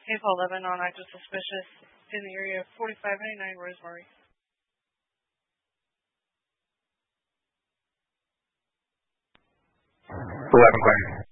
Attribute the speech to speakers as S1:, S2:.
S1: Vehicle 11 on active suspicious in the area of 4599 Rosemary.
S2: 11 clear.